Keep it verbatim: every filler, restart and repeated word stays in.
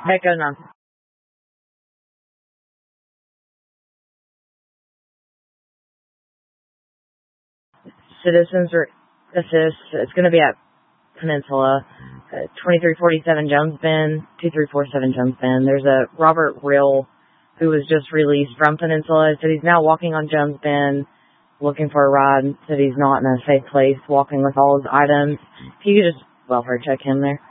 Echo nine. Citizens or assist. It's going to be at Peninsula. Uh, twenty-three forty-seven Jones Bend, two three four seven Jones Bend. There's a Robert Rill who was just released from Peninsula. So he's now walking on Jones Bend, looking for a ride. Said he's not in a safe place, walking with all his items. If you could just welfare check him there.